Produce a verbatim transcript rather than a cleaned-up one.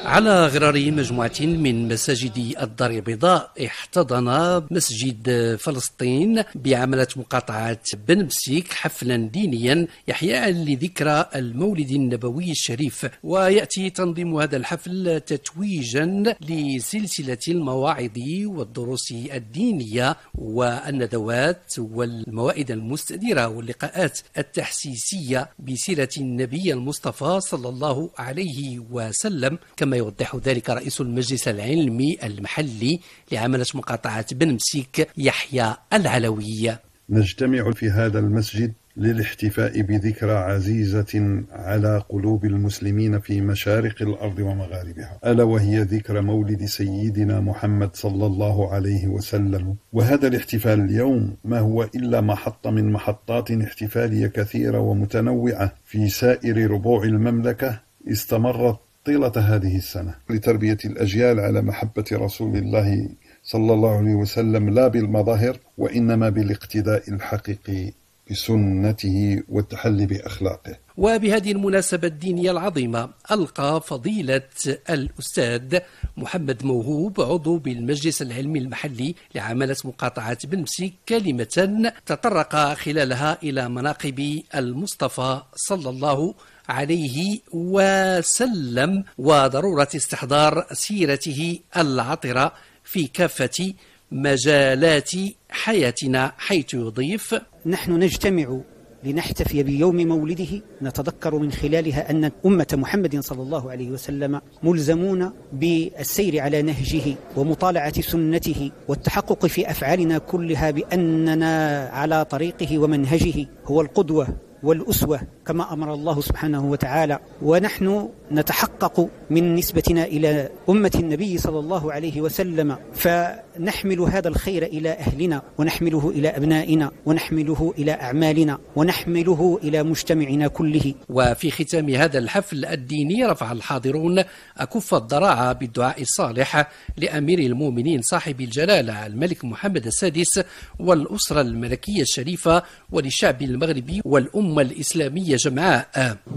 على غرار مجموعة من مساجد الدار البيضاء احتضن مسجد فلسطين بعملة مقاطعة بن مسيك حفلا دينيا إحياء لذكرى المولد النبوي الشريف. ويأتي تنظيم هذا الحفل تتويجا لسلسلة المواعظ والدروس الدينية والندوات والموائد المستديرة واللقاءات التحسيسية بسيرة النبي المصطفى صلى الله عليه وسلم، كما يوضح ذلك رئيس المجلس العلمي المحلي لعملة مقاطعة بن مسيك يحيى العلوي. نجتمع في هذا المسجد للاحتفاء بذكرى عزيزة على قلوب المسلمين في مشارق الأرض ومغاربها، ألا وهي ذكرى مولد سيدنا محمد صلى الله عليه وسلم. وهذا الاحتفال اليوم ما هو إلا محطة من محطات احتفالية كثيرة ومتنوعة في سائر ربوع المملكة استمرت طيلة هذه السنة لتربية الأجيال على محبة رسول الله صلى الله عليه وسلم، لا بالمظاهر وإنما بالاقتداء الحقيقي بسنته والتحلي بأخلاقه. وبهذه المناسبة الدينية العظيمة ألقى فضيلة الأستاذ محمد موهوب عضو بالمجلس العلمي المحلي لعملة مقاطعة بن مسيك كلمة تطرق خلالها إلى مناقب المصطفى صلى الله عليه وسلم وضرورة استحضار سيرته العطرة في كافة مجالات حياتنا، حيث يضيف: نحن نجتمع لنحتفي بيوم مولده نتذكر من خلالها أن أمة محمد صلى الله عليه وسلم ملزمون بالسير على نهجه ومطالعة سنته والتحقق في أفعالنا كلها بأننا على طريقه ومنهجه هو القدوة والأسوة كما أمر الله سبحانه وتعالى. ونحن نتحقق من نسبتنا إلى أمة النبي صلى الله عليه وسلم، فنحمل هذا الخير إلى أهلنا ونحمله إلى أبنائنا ونحمله إلى أعمالنا ونحمله إلى مجتمعنا كله. وفي ختام هذا الحفل الديني رفع الحاضرون أكف الضراعة بالدعاء الصالح لأمير المؤمنين صاحب الجلالة الملك محمد السادس والأسرة الملكية الشريفة وللشعب المغربي والأمة الإسلامية جمعاء.